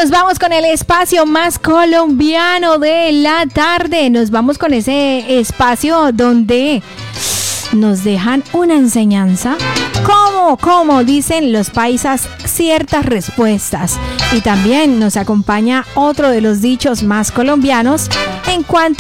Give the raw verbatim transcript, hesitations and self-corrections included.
nos vamos con el espacio más colombiano de la tarde. Nos vamos con ese espacio donde nos dejan una enseñanza. ¿Cómo? ¿Cómo? Dicen los paisas ciertas respuestas. Y también nos acompaña otro de los dichos más colombianos en cuanto